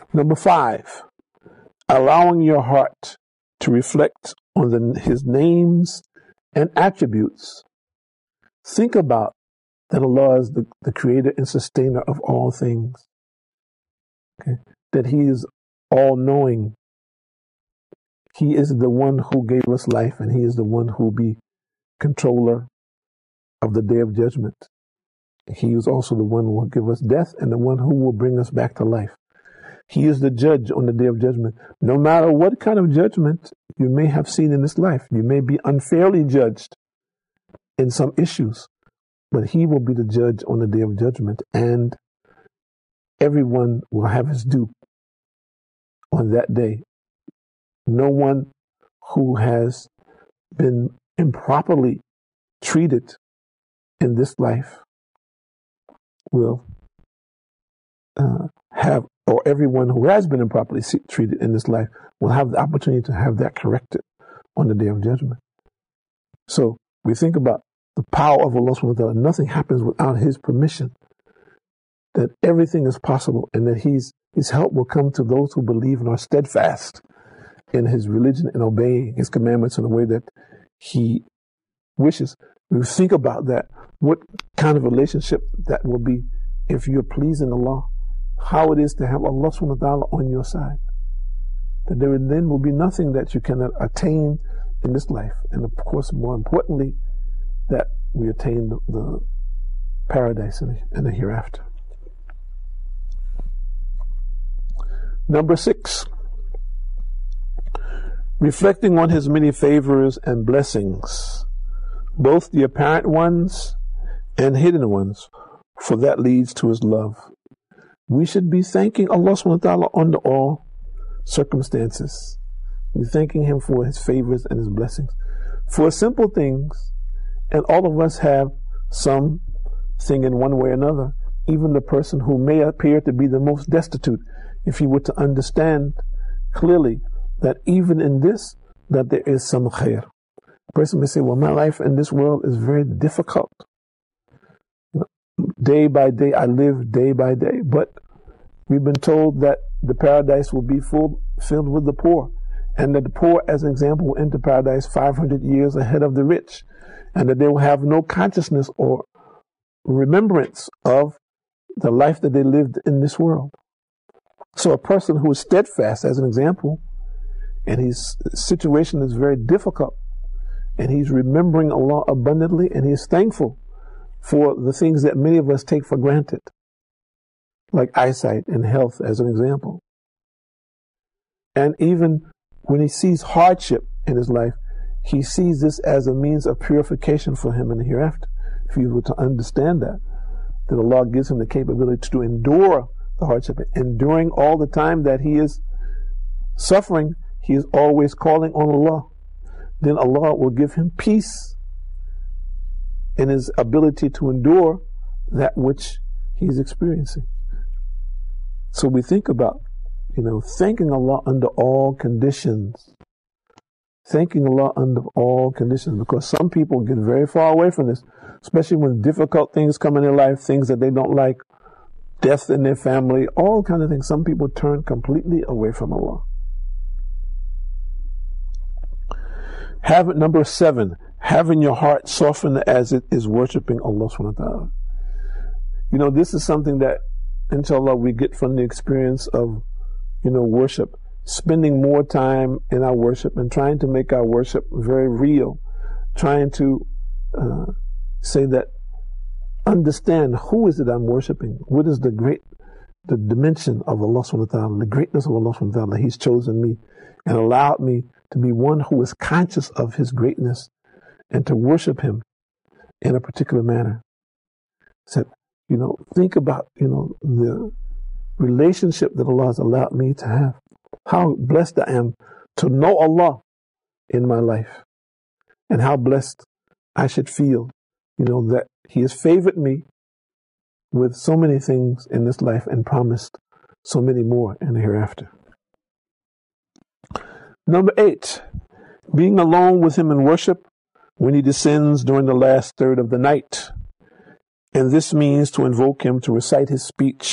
Number 5, allowing your heart to reflect on His names and attributes. Think about that Allah is the creator and sustainer of all things. Okay? That He is all-knowing. He is the one who gave us life, and He is the one who will be controller of the day of judgment. He is also the one who will give us death and the one who will bring us back to life. He is the judge on the day of judgment. No matter what kind of judgment you may have seen in this life, you may be unfairly judged in some issues, but He will be the judge on the day of judgment, and everyone will have his due on that day. No one who has been improperly treated in this life will have, or everyone who has been improperly treated in this life will have the opportunity to have that corrected on the day of judgment. So we think about the power of Allah subhanahu wa ta'ala. Nothing happens without His permission. That everything is possible, and that His help will come to those who believe and are steadfast in His religion and obeying His commandments in the way that He wishes. We think about that. What kind of relationship that will be if you're pleasing Allah. How it is to have Allah subhanahu wa ta'ala on your side. That there then will be nothing that you cannot attain in this life. And of course, more importantly, that we attain the paradise and the hereafter. Number 6, reflecting on His many favors and blessings, both the apparent ones and hidden ones, for that leads to His love. We should be thanking Allah subhanahu wa ta'ala under all circumstances. We're thanking Him for His favors and His blessings. For simple things, and all of us have something in one way or another. Even the person who may appear to be the most destitute, if he were to understand clearly that even in this, that there is some khair. A person may say, well, my life in this world is very difficult. Day by day, I live day by day. But we've been told that the paradise will be filled with the poor. And that the poor, as an example, will enter paradise 500 years ahead of the rich. And that they will have no consciousness or remembrance of the life that they lived in this world. So a person who is steadfast, as an example, and his situation is very difficult, and he's remembering Allah abundantly, and he's thankful for the things that many of us take for granted, like eyesight and health, as an example. And even when he sees hardship in his life, he sees this as a means of purification for him in the hereafter. If he were to understand that Allah gives him the capability to endure the hardship. And during all the time that he is suffering, he is always calling on Allah. Then Allah will give him peace in his ability to endure that which he is experiencing. So we think about, thanking Allah under all conditions. Thanking Allah under all conditions, because some people get very far away from this, especially when difficult things come in their life, things that they don't like, death in their family, all kinds of things. Some people turn completely away from Allah. Number 7, having your heart softened as it is worshiping Allah subhanahu wa ta'ala. This is something that, inshallah, we get from the experience of, worship. Spending more time in our worship and trying to make our worship very real. Trying to say that, understand who is it I'm worshiping? What is the dimension of Allah subhanahu wa ta'ala, the greatness of Allah subhanahu wa ta'ala. He's chosen me and allowed me to be one who is conscious of His greatness and to worship Him in a particular manner. So, think about, the relationship that Allah has allowed me to have. How blessed I am to know Allah in my life, and how blessed I should feel, that He has favored me with so many things in this life and promised so many more in the hereafter. Number 8, being alone with Him in worship when He descends during the last third of the night. And this means to invoke Him, to recite His speech,